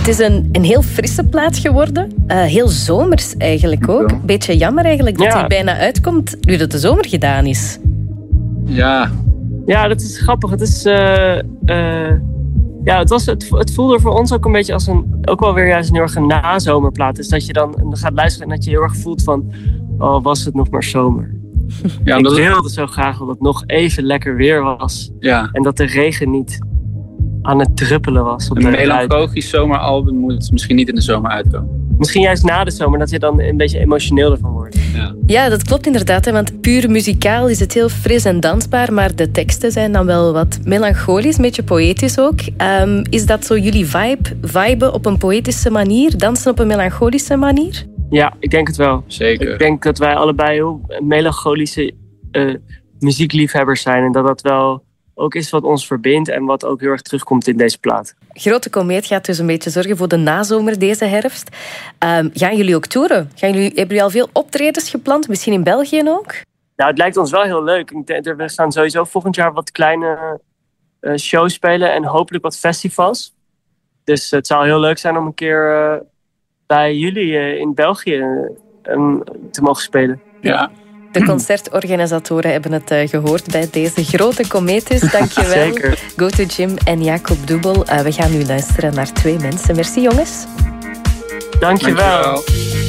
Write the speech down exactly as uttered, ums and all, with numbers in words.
Het is een, een heel frisse plaat geworden. Uh, heel zomers eigenlijk ook. Beetje jammer eigenlijk dat ja. hij bijna uitkomt nu dat de zomer gedaan is. Ja, ja dat is grappig. Het is... Uh, uh, ja, het, was, het, het voelde voor ons ook een beetje als een... Ook wel weer juist een heel erg een nazomerplaat. Dus dat je dan, dan gaat luisteren en dat je heel erg voelt van... Oh, was het nog maar zomer. Ja, ik wilde het zo graag dat het nog even lekker weer was. Ja. En dat de regen niet aan het druppelen was. Op een melancholisch zomeralbum moet misschien niet in de zomer uitkomen. Misschien juist na de zomer, dat je dan een beetje emotioneel ervan wordt. Ja, ja dat klopt inderdaad. Hè, want puur muzikaal is het heel fris en dansbaar, maar de teksten zijn dan wel wat melancholisch, een beetje poëtisch ook. Um, is dat zo jullie vibe? Viben op een poëtische manier? Dansen op een melancholische manier? Ja, ik denk het wel. Zeker. Ik denk dat wij allebei heel melancholische uh, muziekliefhebbers zijn. En dat dat wel ook is wat ons verbindt en wat ook heel erg terugkomt in deze plaat. Grote Komeet gaat dus een beetje zorgen voor de nazomer deze herfst. Um, gaan jullie ook toeren? Gaan jullie, hebben jullie al veel optredens gepland? Misschien in België ook? Nou, het lijkt ons wel heel leuk. We gaan sowieso volgend jaar wat kleine uh, shows spelen en hopelijk wat festivals. Dus het zou heel leuk zijn om een keer... Uh, bij jullie uh, in België uh, te mogen spelen. Ja. De concertorganisatoren hebben het uh, gehoord bij deze Grote Komeet. Dankjewel. Zeker. Go to Gym en Jacob Doebel. Uh, we gaan nu luisteren naar twee mensen. Merci jongens. Dankjewel. Dankjewel.